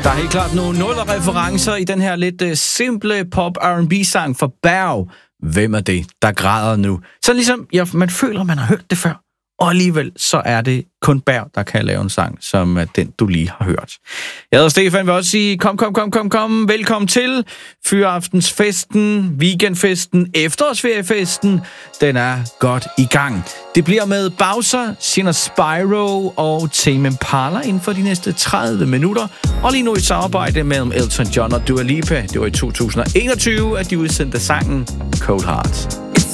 Der er helt klart nogle nul-referencer i den her lidt simple pop-R&B-sang for Berg. Hvem er det, der græder nu? Så ligesom, man føler, man har hørt det før. Og alligevel, så er det kun Berg, der kan lave en sang, som den, du lige har hørt. Jeg hedder Stefan, vil også sige, kom. Velkommen til Fyraftensfesten, weekendfesten, efterårsferiefesten. Den er godt i gang. Det bliver med Bowser, Sinner Spyro og Tame Impala inden for de næste 30 minutter. Og lige nu et samarbejde mellem Elton John og Dua Lipa. Det var i 2021, at de udsendte sangen Cold Heart.